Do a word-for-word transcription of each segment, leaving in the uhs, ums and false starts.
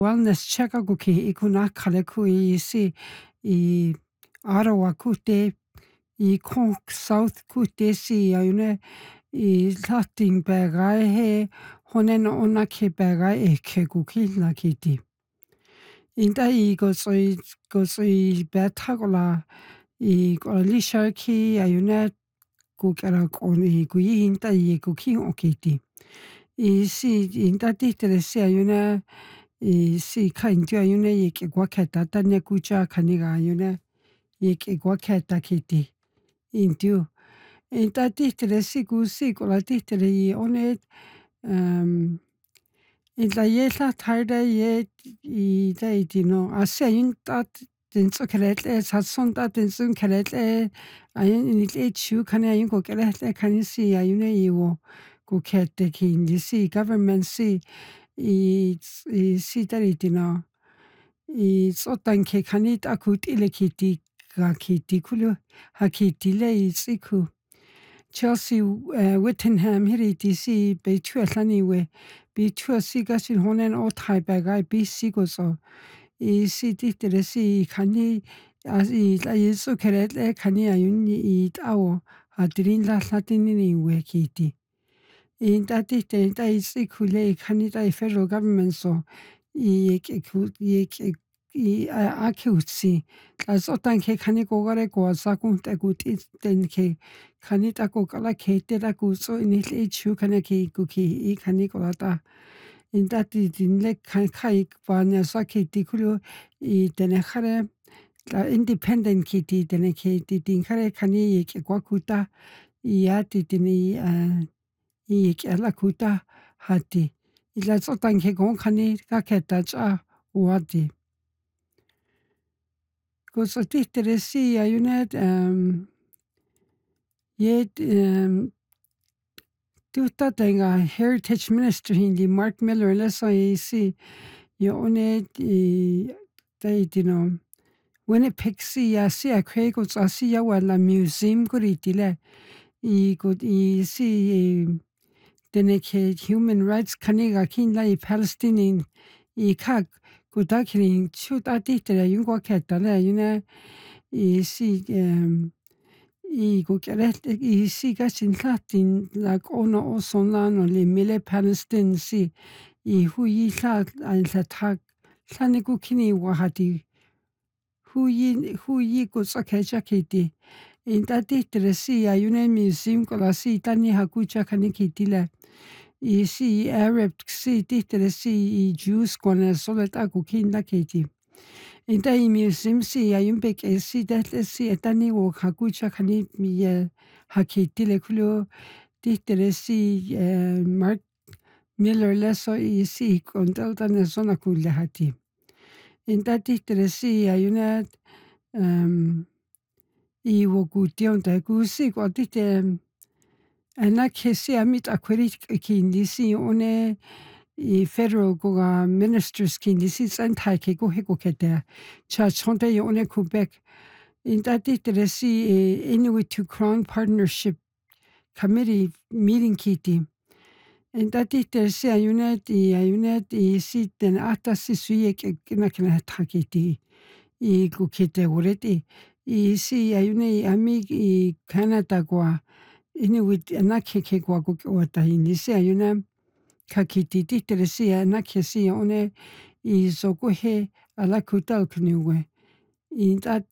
wellness check ku ki I kuna kale ku I si I Ottawa ku te I Conk South ku te si aune I lating bagai he honen ona ke bagai e ke ku ki na ki ti. Inda I go soi go soi betagola I go lisha ki aune ku kara koni ku inda I ku ki o ki ti. I si inda ti te si aune I si kain tu aune I ke gwa keta ta ne kucha kaniga aune I ke gwa keta ki ti. Intiu. Inda ti te si ku si ko la ti te I one um Inda ye la tarda ye I da I di no ase in ta den so keret sa son ta den sun keret ayin ni le chu kan ayin ko keret kan si ayin I wo ko kete ki ni si government si I I si da I di no I so tan ke kanit akut ile kiti ka kiti kulu ha kiti le I si ku Chelsea uh, Whittingham hiri di si be tua llani we be tua si gasin honen o tai bagai be si go so I si di tere si kani as I la yeso keret le kani ayun I tao a dirin la latini ni we kiti in da di te da I si kule kani da I federal government so I ke ku I ke I a ke si as o tan ke kani go gare go sa ku te ku ti ten ke kani ta ko kala ke te da ku so ni le chu kani ke ku ki I kani ko ta in da ti din le kai kai pa ne sa ke ti ku I te ne khare la independent ki ti te ne ke ti din khare kani ke kwa ku ta I ya ti ti ni I ke la ku ta ha ti I la so tan ke gon kani ka ke ta cha wa ti ko so ti te si ayune um ye um tuta tenga heritage minister hindi Mark Miller le so I si yo one I dai di no Winnipeg si ya si a kwe ko sa si ya wala museum ko riti le I ko I si dene ke human rights kaniga kin la I Palestinian I ka ko ta kin chu ta ti te yung ko ke ta le yune I si um I go kere I si ga sin latin la ona o son la no le mele Palestine si I hu I la an la ta llani go kini wa hati hu I hu I go sa ke cha ke ti in ta ti te si a yune museum ko la si tani ha ku cha kani ki ti le I si Arab si ti te si I Jews ko na so le ta ku kin la ke ti in ta I museum si a yun be ke si da le si tani wo ha ku cha kani mi ha ke ti le kulo ti te si Mark Miller le so I si kon ta ta ne so na ku le hati in ta ti te si a yun um I wo ku ti on ta ku si ko ti te ana ke si amit akweri ki ni si one I federal go ministers ki ni si san ta ke go he go ke te cha chonte yo one Quebec in ta ti te si Inuit to Crown Partnership Committee meeting ki ti in ta ti te si a unit I unit I si ten ata si sui ke na ke na ta ki ti I go ke te oreti I si a unit ami I Canada go Inuit na ke ke go go o ta ni si a unit ka ki ti ti te si na ke si one I so go he ala kuta kni we in ta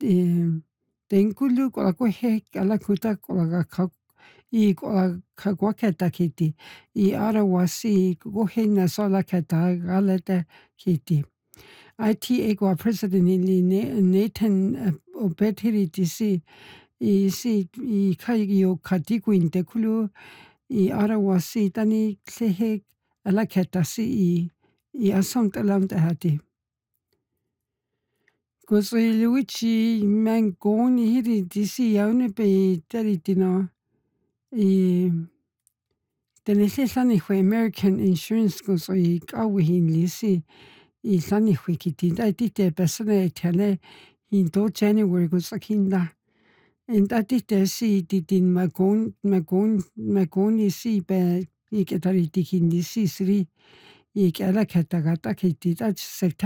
ten kulu ko ko he ala kuta ko ga ka I ko ka go ke ta ki ti I ara wa si go he na so la ke ta gale te ki ti I T A go president ni Nathan Obetiri ti si I si I kai yo ka ti ku in te kulu I ara wa si tani se he ala ke ta si I I asam ta lam te hati ko so I luichi man go ni hiri ti si ya ne pe tari ti no I tene se sani hwe American Insurance ko so I ka wi hin li si I sani hwe ki ti dai ti te pesane tele in do January ko sa kinda in da ti te si ti din magon magon magoni si be I ke tari ti kin li si sri I ke ala ke ta ga ta ki ti da